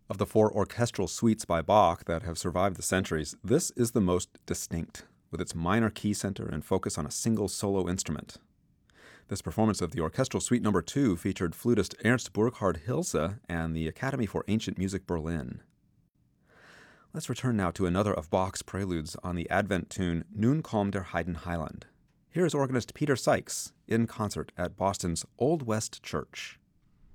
Of the four orchestral suites by Bach that have survived the centuries, this is the most distinct, with its minor key center and focus on a single solo instrument. This performance of the Orchestral Suite No. 2 featured flutist Ernst Burkhard Hilse and the Academy for Ancient Music Berlin. Let's return now to another of Bach's preludes on the Advent tune Nun komm der Heiden Heiland. Here is organist Peter Sykes in concert at Boston's Old West Church.